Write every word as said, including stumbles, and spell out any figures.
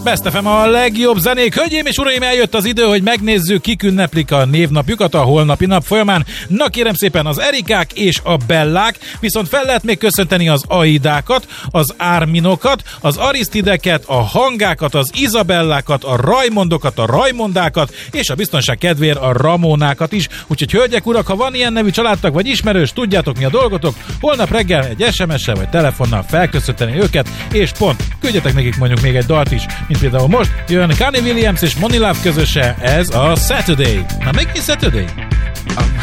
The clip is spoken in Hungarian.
Best ef em a legjobb zenék. Hölgyeim és uraim, eljött az idő, hogy megnézzük, kik ünneplik a névnapjukat a holnapi nap folyamán. Na kérem szépen, az Erikák és a Bellák, viszont fel lehet még köszönteni az Aidákat, az Árminokat, az Arisztideket, a Hangákat, az Izabellákat, a Rajmondokat, a Rajmondákat, és a biztonság kedvéért a Ramónákat is. Úgyhogy hölgyek, urak, ha van ilyen nevű családtag vagy ismerős, tudjátok mi a dolgotok, holnap reggel egy es em es-sel vagy telefonnal felköszönteni őket, és pont, küldjetek nekik mondjuk még egy dalt is, mint például most jön Connie Williams és Money Love közöse, ez a Saturday. Na még mi Saturday? I'm